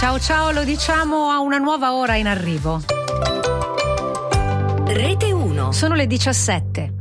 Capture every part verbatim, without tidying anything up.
Ciao ciao, lo diciamo a una nuova ora in arrivo. Rete uno. Sono le diciassette.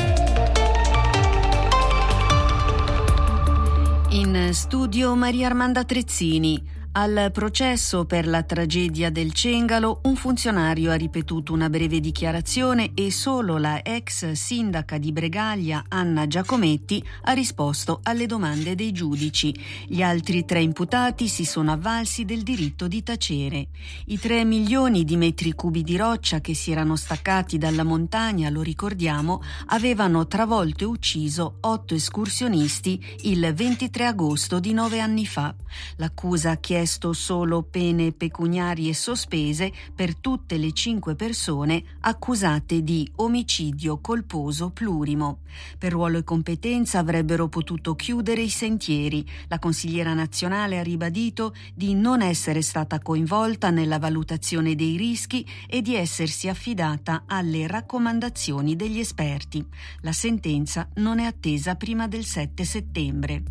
In studio Maria Armanda Trezzini. Al processo per la tragedia del Cengalo, un funzionario ha ripetuto una breve dichiarazione e solo la ex sindaca di Bregaglia, Anna Giacometti, ha risposto alle domande dei giudici. Gli altri tre imputati si sono avvalsi del diritto di tacere. I tre milioni di metri cubi di roccia che si erano staccati dalla montagna, lo ricordiamo, avevano travolto e ucciso otto escursionisti il ventitré agosto di nove anni fa. L'accusa ha chiesto solo pene pecuniarie sospese per tutte le cinque persone accusate di omicidio colposo plurimo. Per ruolo e competenza avrebbero potuto chiudere i sentieri. La consigliera nazionale ha ribadito di non essere stata coinvolta nella valutazione dei rischi e di essersi affidata alle raccomandazioni degli esperti. La sentenza non è attesa prima del sette settembre.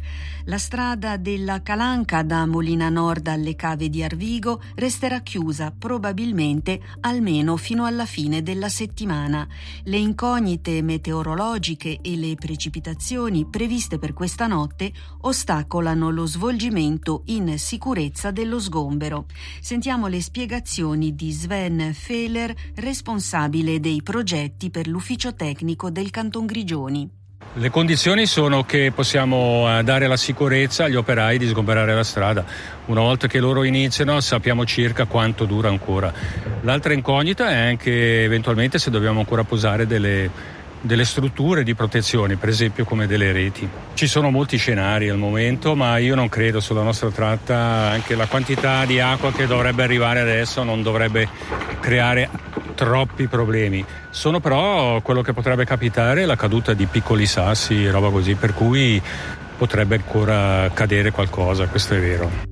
La strada della Calanca da Molina Nord alle cave di Arvigo resterà chiusa probabilmente almeno fino alla fine della settimana. Le incognite meteorologiche e le precipitazioni previste per questa notte ostacolano lo svolgimento in sicurezza dello sgombero. Sentiamo le spiegazioni di Sven Fehler, responsabile dei progetti per l'ufficio tecnico del Canton Grigioni. Le condizioni sono che possiamo dare la sicurezza agli operai di sgomberare la strada. Una volta che loro iniziano sappiamo circa quanto dura ancora. L'altra incognita è anche eventualmente se dobbiamo ancora posare delle, delle strutture di protezione, per esempio come delle reti. Ci sono molti scenari al momento, ma io non credo sulla nostra tratta anche la quantità di acqua che dovrebbe arrivare adesso non dovrebbe creare troppi problemi. Sono però quello che potrebbe capitare la caduta di piccoli sassi, roba così, per cui potrebbe ancora cadere qualcosa, questo è vero.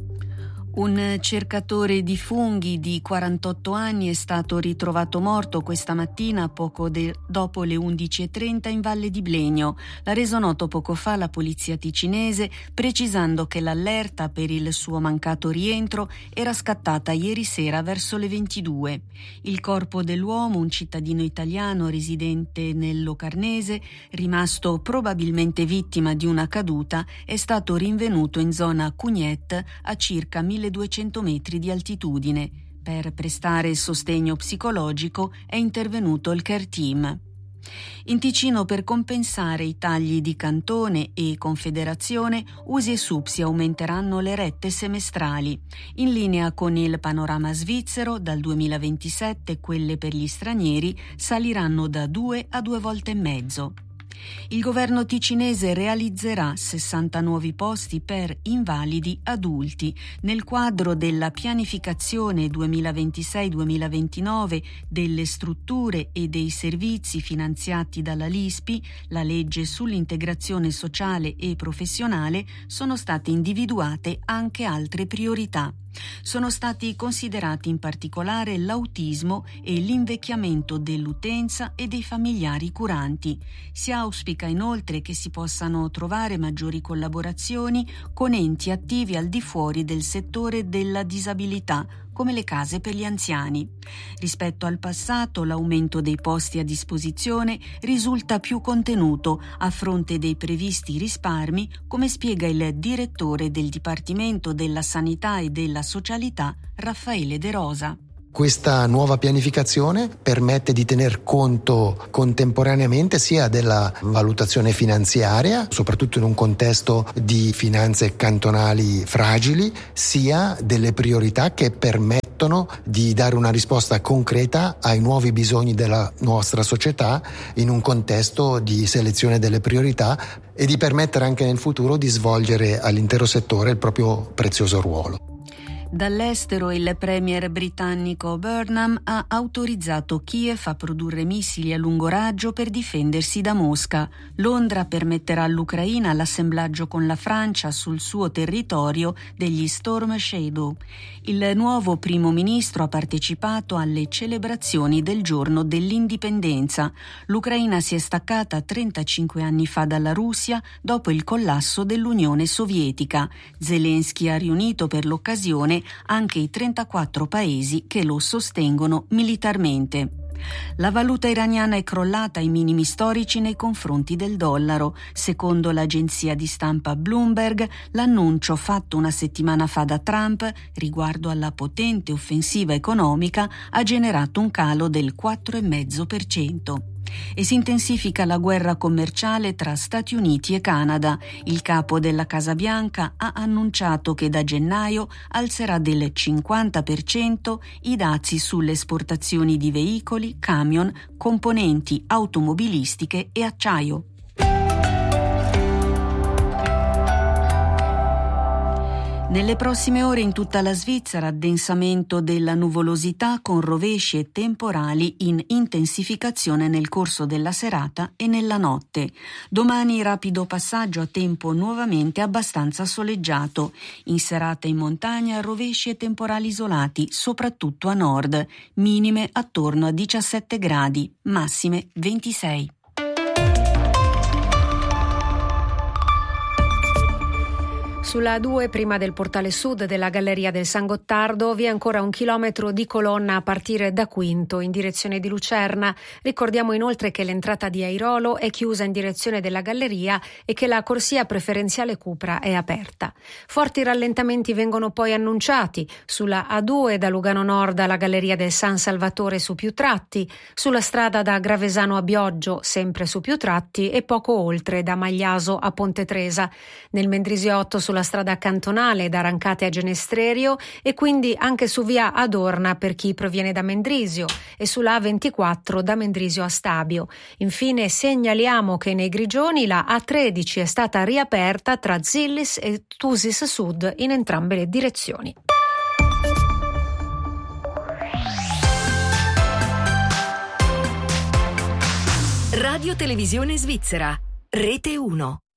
Un cercatore di funghi di quarantotto anni è stato ritrovato morto questa mattina poco de- dopo le undici e trenta in Valle di Blegno. L'ha reso noto poco fa la polizia ticinese, precisando che l'allerta per il suo mancato rientro era scattata ieri sera verso le ventidue. Il corpo dell'uomo, un cittadino italiano residente nel Locarnese, rimasto probabilmente vittima di una caduta, è stato rinvenuto in zona Cugnet a circa milleduecento metri di altitudine. Per prestare sostegno psicologico è intervenuto il Care Team. In Ticino, per compensare i tagli di Cantone e Confederazione, U S I e SUPSI aumenteranno le rette semestrali. In linea con il panorama svizzero, dal duemilaventisette quelle per gli stranieri saliranno da due a due volte e mezzo. Il governo ticinese realizzerà sessanta nuovi posti per invalidi adulti nel quadro della pianificazione duemilaventisei duemilaventinove delle strutture e dei servizi finanziati dalla L I S P I, la legge sull'integrazione sociale e professionale. Sono state individuate anche altre priorità. Sono stati considerati in particolare l'autismo e l'invecchiamento dell'utenza e dei familiari curanti. Si auspica inoltre che si possano trovare maggiori collaborazioni con enti attivi al di fuori del settore della disabilità, come le case per gli anziani. Rispetto al passato, l'aumento dei posti a disposizione risulta più contenuto a fronte dei previsti risparmi, come spiega il direttore del Dipartimento della Sanità e della Socialità, Raffaele De Rosa. Questa nuova pianificazione permette di tener conto contemporaneamente sia della valutazione finanziaria, soprattutto in un contesto di finanze cantonali fragili, sia delle priorità che permettono di dare una risposta concreta ai nuovi bisogni della nostra società in un contesto di selezione delle priorità e di permettere anche nel futuro di svolgere all'intero settore il proprio prezioso ruolo. Dall'estero il premier britannico Burnham ha autorizzato Kiev a produrre missili a lungo raggio per difendersi da Mosca. Londra permetterà all'Ucraina l'assemblaggio con la Francia sul suo territorio degli Storm Shadow. Il nuovo primo ministro ha partecipato alle celebrazioni del giorno dell'indipendenza. L'Ucraina si è staccata trentacinque anni fa dalla Russia dopo il collasso dell'Unione Sovietica. Zelensky ha riunito per l'occasione insieme anche i trentaquattro paesi che lo sostengono militarmente. La valuta iraniana è crollata ai minimi storici nei confronti del dollaro. Secondo l'agenzia di stampa Bloomberg, l'annuncio fatto una settimana fa da Trump riguardo alla potente offensiva economica ha generato un calo del quattro virgola cinque per cento. E si intensifica la guerra commerciale tra Stati Uniti e Canada. Il capo della Casa Bianca ha annunciato che da gennaio alzerà del cinquanta per cento i dazi sulle esportazioni di veicoli, camion, componenti automobilistiche e acciaio. Nelle prossime ore in tutta la Svizzera addensamento della nuvolosità con rovesci e temporali in intensificazione nel corso della serata e nella notte. Domani rapido passaggio a tempo nuovamente abbastanza soleggiato. In serata in montagna rovesci e temporali isolati, soprattutto a nord. Minime attorno a diciassette gradi, massime ventisei. Sulla A due, prima del portale sud della Galleria del San Gottardo, vi è ancora un chilometro di colonna a partire da Quinto in direzione di Lucerna. Ricordiamo inoltre che l'entrata di Airolo è chiusa in direzione della Galleria e che la corsia preferenziale Cupra è aperta. Forti rallentamenti vengono poi annunciati sulla A due da Lugano Nord alla Galleria del San Salvatore su più tratti, sulla strada da Gravesano a Bioggio sempre su più tratti e poco oltre da Magliaso a Ponte Tresa. Nel Mendrisiotto sulla strada cantonale da Rancate a Genestrerio e quindi anche su via Adorna per chi proviene da Mendrisio e sulla A ventiquattro da Mendrisio a Stabio. Infine segnaliamo che nei Grigioni la A tredici è stata riaperta tra Zillis e Tusis Sud in entrambe le direzioni. Radio Televisione Svizzera, Rete uno.